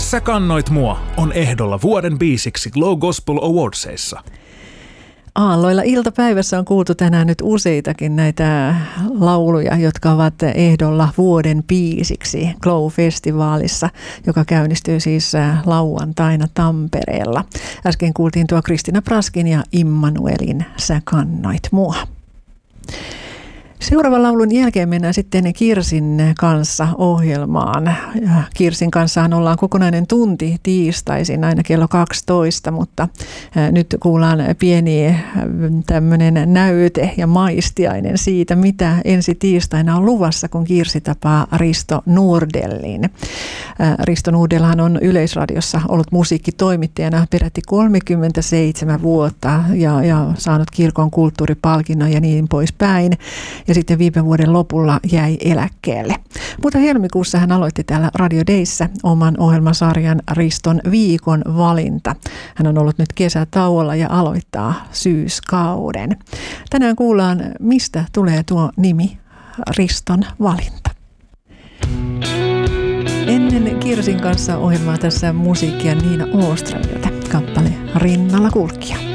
Sä kannoit mua on ehdolla vuoden biisiksi Glow Gospel Awardsissa. Aalloilla iltapäivässä on kuultu tänään nyt useitakin näitä lauluja, jotka ovat ehdolla vuoden biisiksi Glow-festivaalissa, joka käynnistyy siis lauantaina Tampereella. Äsken kuultiin tuo Kristiina Praskin ja Immanuelin Sä kannoit mua. Seuraavan laulun jälkeen mennään sitten Kirsin kanssa ohjelmaan. Kirsin kanssahan ollaan kokonainen tunti tiistaisin aina kello 12, mutta nyt kuullaan pieni tämmöinen näyte ja maistiainen siitä, mitä ensi tiistaina on luvassa, kun Kirsi tapaa Risto Nordellin. Risto Nordellhan on Yleisradiossa ollut musiikkitoimittajana peräti 37 vuotta ja saanut kirkon kulttuuripalkinnon ja niin poispäin. Ja sitten viime vuoden lopulla jäi eläkkeelle. Mutta helmikuussa hän aloitti täällä Radio Dayssä oman ohjelmasarjan Riston viikon valinta. Hän on ollut nyt kesätauolla ja aloittaa syyskauden. Tänään kuullaan, mistä tulee tuo nimi Riston valinta. Ennen Kirsin kanssa ohjelmaa tässä musiikkia Niina Åströmiltä. Kappale Rinnalla kulkija.